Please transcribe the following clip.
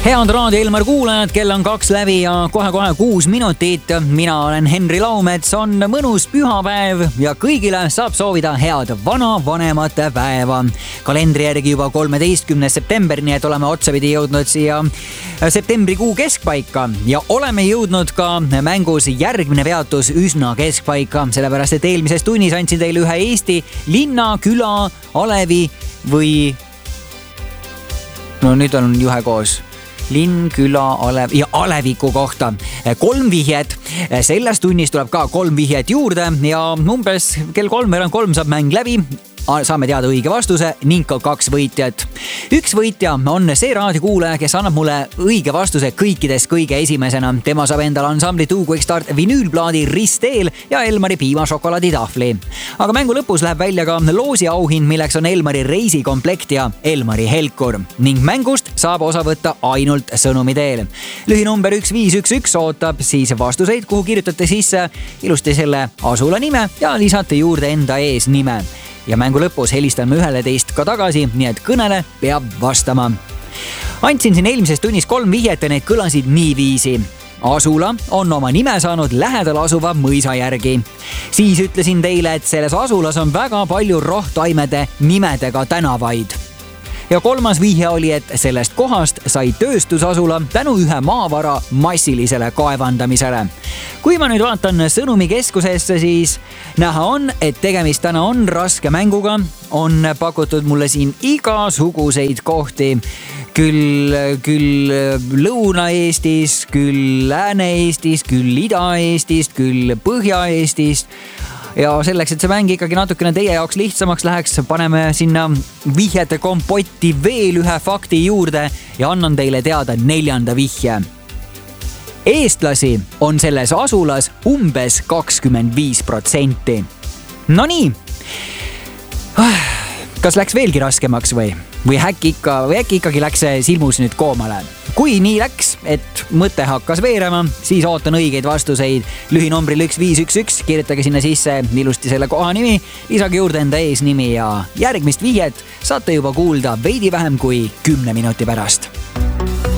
Head Raadio Elmar kuulajad, kell on 2 läbi ja kohe-kohe 6 minutit. Mina olen Henri Laumets, on mõnus pühapäev ja kõigile saab soovida head vanavanemate päeva. Kalendri järgi juba 13. september, nii et oleme otsapidi jõudnud siia septembrikuu keskpaika ja oleme jõudnud ka mängus järgmine peatus üsna keskpaika, sellepärast et eelmises tunnis andsin teile ühe Eesti linna, küla, alevi või... No nüüd on juhe koos. Linn, küla, alev ja aleviku kohta 3 vihjet. Selles tunnis tuleb ka 3 vihjet juurde ja umbes kell 3:03 saab mäng läbi. Saame teada õige vastuse ning ka 2 võitjat. Üks võitja on see raadiokuulaja, kes annab mulle õige vastuse kõikidest kõige esimesena. Tema saab endale ansambli Two Quick Start vinüülplaadi Ristel ja Elmari piimašokolaaditahvli. Aga mängu lõpus läheb välja ka loosi auhind, milleks on Elmari reisikomplekt ja Elmari helkur. Ning mängust saab osa võtta ainult sõnumi teel. Lühinumber 1511 ootab siis vastuseid, kuhu kirjutate sisse ilusti selle asula nime ja lisate juurde enda ees nime. Ja mängu lõpus helistame 11 ka tagasi, nii et kõnele peab vastama. Andsin siin eelmises tunnis 3 vihjet ja need kõlasid niiviisi. Asula on oma nime saanud lähedal asuva mõisa järgi. Siis ütlesin teile, et selles asulas on väga palju rohtaimede nimedega tänavaid. Ja 3. vihje oli, et sellest kohast sai tööstusasula tänu ühe maavara massilisele kaevandamisele. Kui ma nüüd vaatan sõnumi keskusesse, siis näha on, et tegemist täna on raske mänguga. On pakutud mulle siin igasuguseid kohti. Küll Lõuna-Eestis, küll Lääne-Eestis, küll Ida-Eestist, küll Põhja-Eestist. Ja selleks, et see mäng ikkagi natukene teie jaoks lihtsamaks läheks, paneme sinna vihjete kompotti veel ühe fakti juurde ja annan teile teada 4. vihje. Eestlasi on selles asulas umbes 25%. No nii, kas läks veelgi raskemaks või äkki ikkagi läks silmus nüüd koomale? Kui nii läks, et mõte hakkas veerema, siis ootan õigeid vastuseid. Lühinombril 1511, kirjutage sinna sisse ilusti selle koha nimi, lisage juurde enda eesnimi ja järgmist vihjet saate juba kuulda veidi vähem kui 10 minuti pärast.